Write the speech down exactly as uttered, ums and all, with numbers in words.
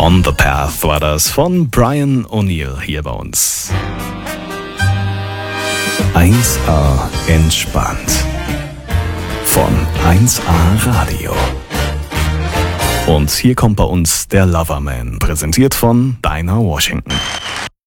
On the Path war das von Brian O'Neill hier bei uns. eins A entspannt. Von eins A Radio. Und hier kommt bei uns der Loverman, präsentiert von Dinah Washington.